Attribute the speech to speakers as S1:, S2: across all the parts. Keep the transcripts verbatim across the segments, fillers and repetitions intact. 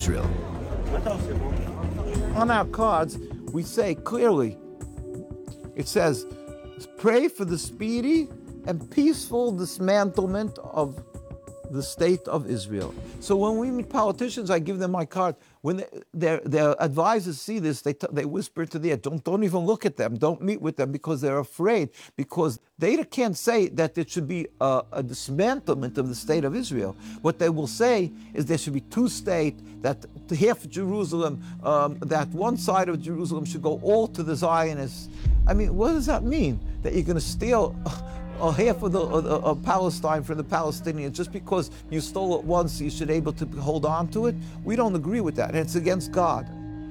S1: Israel.
S2: On our cards, we say clearly, it says, pray for the speedy and peaceful dismantlement of the state of Israel. So when we meet politicians, I give them my card. When they, their, their advisors see this, they, t- they whisper to the air, don't, don't even look at them, don't meet with them, because they're afraid, because they can't say that there should be a, a dismantlement of the state of Israel. What they will say is there should be two states, that half of Jerusalem, um, that one side of Jerusalem should go all to the Zionists. I mean, what does that mean? That you're going to steal a half of, the, of, of Palestine from the Palestinians just because you stole it once, you should be able to hold on to it? We don't agree with that, and it's against God.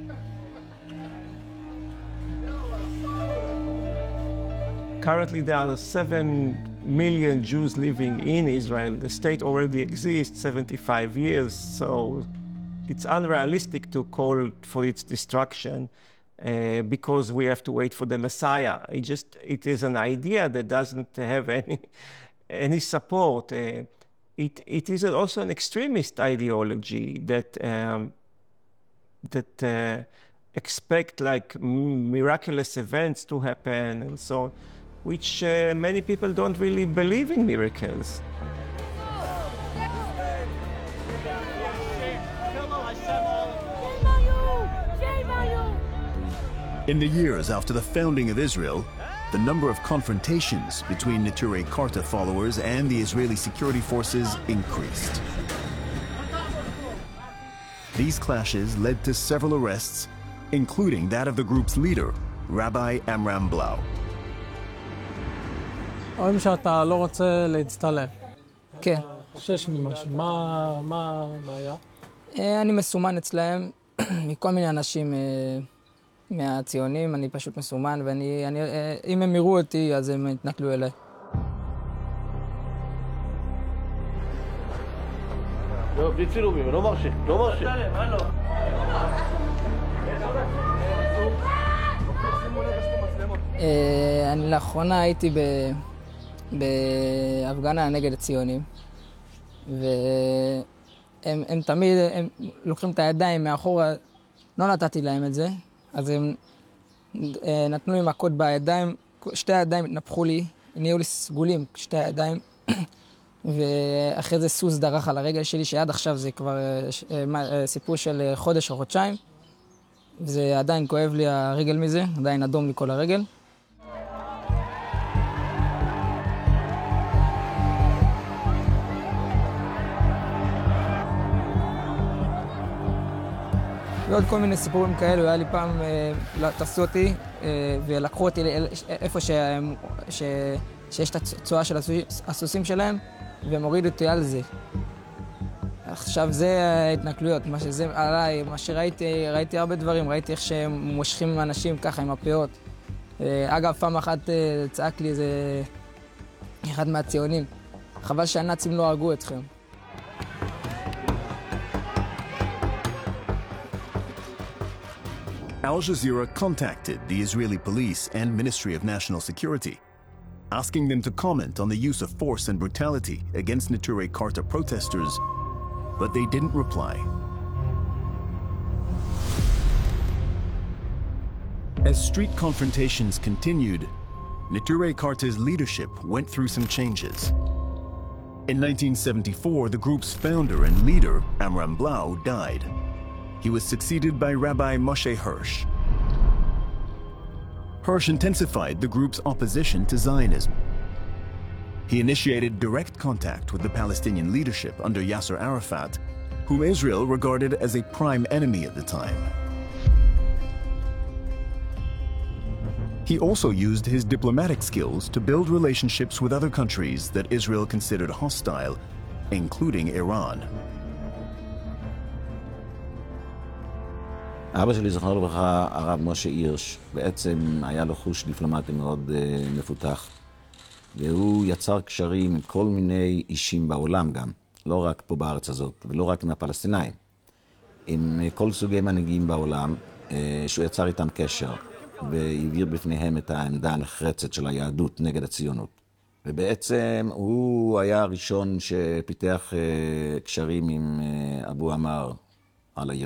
S3: Currently, there are seven million Jews living in Israel. The state already exists seventy-five years, so it's unrealistic to call for its destruction. Uh, because we have to wait for the Messiah. It just, it is an idea that doesn't have any, any support. Uh, it, it is also an extremist ideology that, um, that uh, expect like miraculous events to happen and so on, which uh, many people don't really believe in miracles.
S1: In the years after the founding of Israel, the number of confrontations between Neturei Karta followers and the Israeli security forces increased. These clashes led to several arrests, including that of the group's leader, Rabbi Amram Blau.
S4: רואים שאתה לא רוצה להצטלם.
S5: כן.
S4: שש ממשהו. מה, מה, מה היה?
S5: אני מסומן אצלהם מכל מיני אנשים מהציונים, אני פשוט מסומן, ואני, אני, אם הם יראו אותי, אז הם יתנכלו אליי.
S6: לא, בלי צילומים, לא מרשה, לא מרשה.
S5: אני לאחרונה הייתי בהפגנה נגד הציונים, והם הם תמיד, הם לוקחים את הידיים מאחורה, לא נתתי להם את זה, אז הם נתנו לי מכות בידיים, שתי הידיים התנפחו לי, נהיו לי סגולים, שתי הידיים, ואחרי זה סוס דרך על הרגל שלי, שעד עכשיו זה כבר סיפור של חודש או חודשיים, וזה עדיין כואב לי הרגל מזה, עדיין אדום לי כל הרגל. ועוד כל מיני סיפורים כאלו, היה לי פעם, תפסו אותי ולקחו אותי איפה שיש את הצועה של הסוסים שלהם, והם הורידו אותי על זה. עכשיו זה ההתנכלויות, מה שזה עליי, מה שראיתי, ראיתי הרבה דברים, ראיתי איך שהם מושכים אנשים ככה עם הפאות. אגב, פעם אחת צעק לי איזה אחד מהציונים, חבל שהנאצים לא הרגו אתכם.
S1: Al Jazeera contacted the Israeli police and Ministry of National Security, asking them to comment on the use of force and brutality against Neturei Karta protesters, but they didn't reply. As street confrontations continued, Neturei Karta's leadership went through some changes. In nineteen seventy-four, the group's founder and leader, Amram Blau, died. He was succeeded by Rabbi Moshe Hirsch. Hirsch intensified the group's opposition to Zionism. He initiated direct contact with the Palestinian leadership under Yasser Arafat, whom Israel regarded as a prime enemy at the time. He also used his diplomatic skills to build relationships with other countries that Israel considered hostile, including Iran.
S7: אבא שלי, זכר לברכה, הרב משה הירש, בעצם היה לו חוש דיפלומטי מאוד uh, מפותח. והוא יצר קשרים עם כל מיני אישים בעולם גם, לא רק פה בארץ הזאת, ולא רק עם הפלסטינאים. עם uh, כל סוגי מנהיגים בעולם, uh, שהוא יצר איתם קשר, והעביר בפניהם את העמדה הנחרצת של היהדות נגד הציונות. ובעצם הוא היה הראשון שפיתח uh, קשרים עם uh, אבו עמאר על העיר.